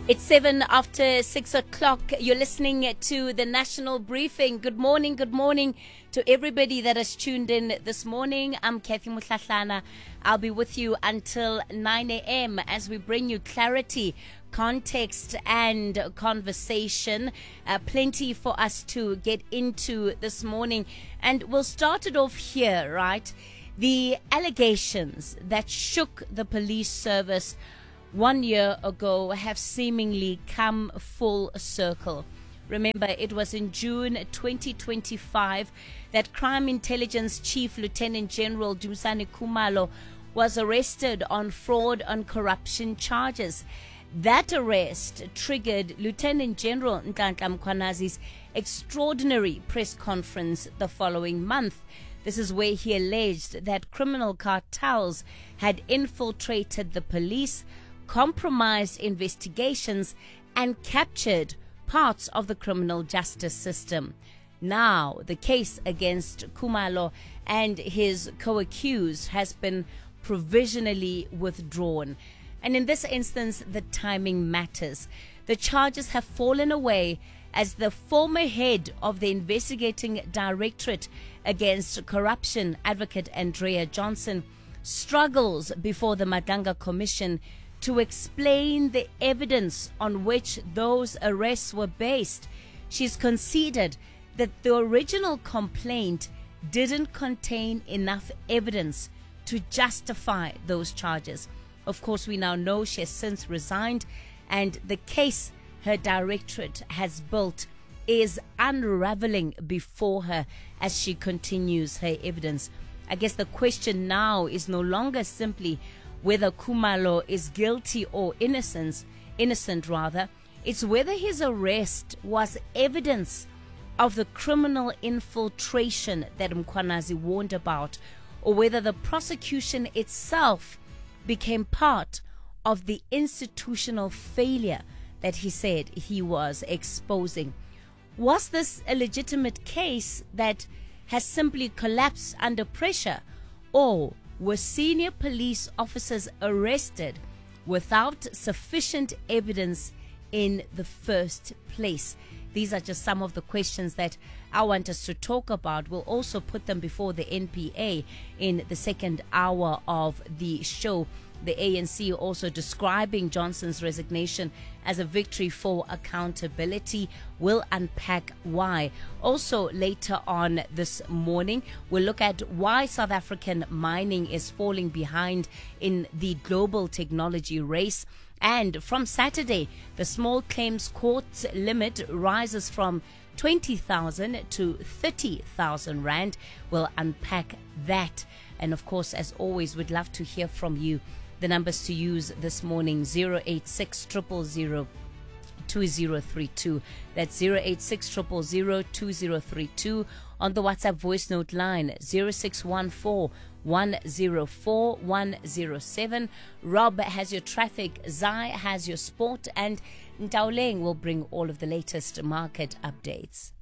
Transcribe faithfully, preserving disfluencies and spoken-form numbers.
It's seven after six o'clock. You're listening to the National Briefing. Good morning, good morning to everybody that has tuned in this morning. I'm Kathy Mutlahlana. I'll be with you until nine a.m. as we bring you clarity, context and conversation. Uh, plenty for us to get into this morning. And we'll start it off here, right? The allegations that shook the police service one year ago have seemingly come full circle. Remember, it was in June twenty twenty-five that Crime Intelligence Chief Lieutenant General Dumisani Khumalo was arrested on fraud and corruption charges. That arrest triggered Lieutenant General Nhlanhla Mkhwanazi's extraordinary press conference the following month. This is where he alleged that criminal cartels had infiltrated the police, compromised investigations, and captured parts of the criminal justice system. Now, the case against Khumalo and his co-accused has been provisionally withdrawn. And in this instance, the timing matters. The charges have fallen away as the former head of the investigating directorate against corruption, Advocate Andrea Johnson, struggles before the Madlanga Commission to explain the evidence on which those arrests were based. She's conceded that the original complaint didn't contain enough evidence to justify those charges. Of course, we now know she has since resigned, and the case her directorate has built is unraveling before her as she continues her evidence. I guess the question now is no longer simply whether Khumalo is guilty or innocent, innocent rather. It's whether his arrest was evidence of the criminal infiltration that Mkhwanazi warned about, or whether the prosecution itself became part of the institutional failure that he said he was exposing. Was this a legitimate case that has simply collapsed under pressure, or were senior police officers arrested without sufficient evidence in the first place? These are just some of the questions that I want us to talk about. We'll also put them before the N P A in the second hour of the show. The A N C also describing Johnson's resignation as a victory for accountability. We'll unpack why. Also, later on this morning, we'll look at why South African mining is falling behind in the global technology race. And from Saturday, the small claims court limit rises from twenty thousand to thirty thousand rand. We'll unpack that. And of course, as always, we'd love to hear from you. The numbers to use this morning, zero eight six, zero zero zero, two zero three two. That's zero eight six, zero zero zero, two zero three two. On the WhatsApp voice note line, zero six one four, one zero four, one zero seven. Rob has your traffic, Zai has your sport, and Ntauleng will bring all of the latest market updates.